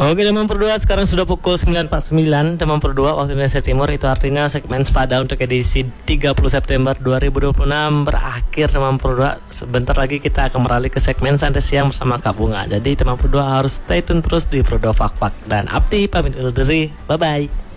Oke teman berdua, sekarang sudah pukul 9.49 teman berdua waktu Indonesia Timur. Itu artinya segmen Sepada untuk edisi 30 September 2026 berakhir teman berdua. Sebentar lagi kita akan beralih ke segmen Santai Siang bersama Kak Bunga. Jadi teman berdua harus stay tune terus di Prodo Fak Fak. Dan Abdi pamit undur diri, bye bye.